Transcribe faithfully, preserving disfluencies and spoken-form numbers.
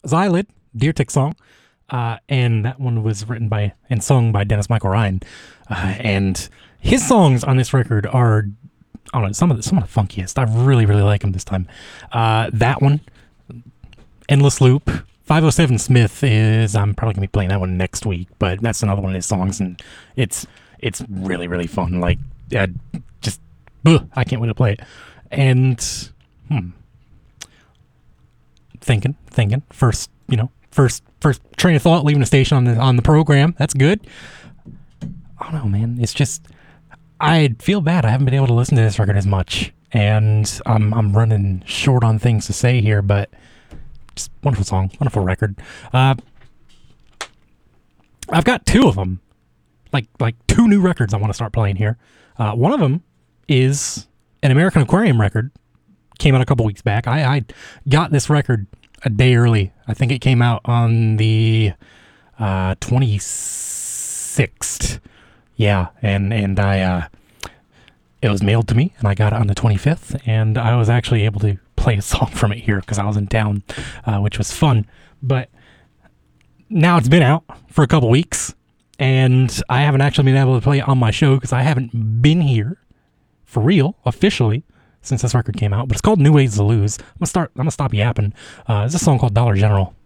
Xylid, Deer Tick song. Uh, and that one was written by and sung by Dennis Michael Ryan. Uh, and his songs on this record are, I don't know, some of the, some of the funkiest. I really, really like them this time. Uh, that one, Endless Loop. five oh seven Smith is, I'm probably going to be playing that one next week, but that's another one of his songs, and it's it's really, really fun. Like, uh, just, ugh, I can't wait to play it. And, hmm, thinking, thinking, first, you know, first first train of thought, leaving the station on the on the program. That's good. I don't know, man. It's just, I feel bad. I haven't been able to listen to this record as much, and I'm I'm running short on things to say here, but just wonderful song, wonderful record. Uh, I've got two of them, like like two new records I want to start playing here. Uh, one of them is an American Aquarium record. Came out a couple weeks back. I, I got this record a day early. I think it came out on the uh, twenty-sixth. Yeah, and and I uh, it was mailed to me, and I got it on the twenty-fifth, and I was actually able to play a song from it here because I was in town, uh, which was fun. But now it's been out for a couple weeks, and I haven't actually been able to play it on my show because I haven't been here for real, officially, since this record came out. But it's called New Ways to Lose. I'm gonna start. I'm gonna stop yapping. Uh, it's a song called Dollar General.